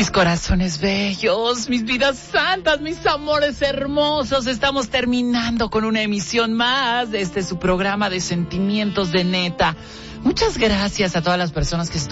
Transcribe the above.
Mis corazones bellos, mis vidas santas, mis amores hermosos, estamos terminando con una emisión más de su programa de Sentimientos de Neta. Muchas gracias a todas las personas que